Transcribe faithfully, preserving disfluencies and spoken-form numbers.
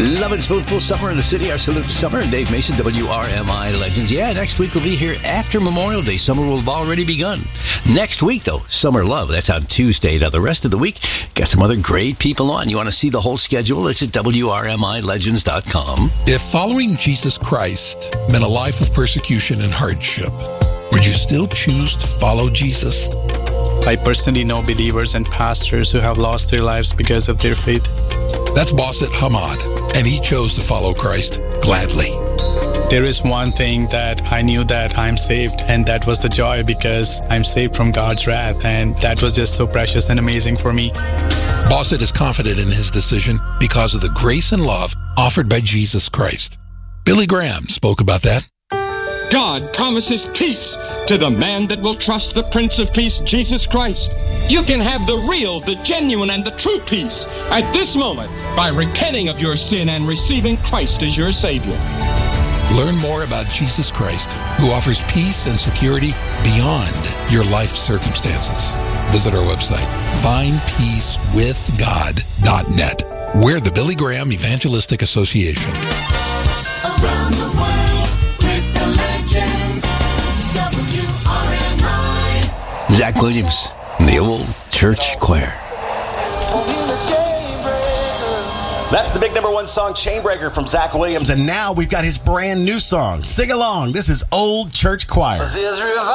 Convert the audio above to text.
Love it. Spoonful Summer in the City. Our salute to Summer and Dave Mason, W R M I Legends. Yeah, next week we'll be here after Memorial Day. Summer will have already begun. Next week, though, Summer Love. That's on Tuesday. Now, the rest of the week, got some other great people on. You want to see the whole schedule? It's at W R M I legends dot com. If following Jesus Christ meant a life of persecution and hardship, would you still choose to follow Jesus? I personally know believers and pastors who have lost their lives because of their faith. That's Basit Hamad, and he chose to follow Christ gladly. There is one thing that I knew, that I'm saved, and that was the joy, because I'm saved from God's wrath, and that was just so precious and amazing for me. Basit is confident in his decision because of the grace and love offered by Jesus Christ. Billy Graham spoke about that. God promises peace to the man that will trust the Prince of Peace, Jesus Christ. You can have the real, the genuine, and the true peace at this moment by repenting of your sin and receiving Christ as your Savior. Learn more about Jesus Christ, who offers peace and security beyond your life circumstances. Visit our website, find peace with god dot net. We're the Billy Graham Evangelistic Association. Around the world with the legends, W R M I. Zach Williams, the old church choir. That's the big number one song, Chainbreaker, from Zach Williams. And now we've got his brand new song. Sing along. This is Old Church Choir.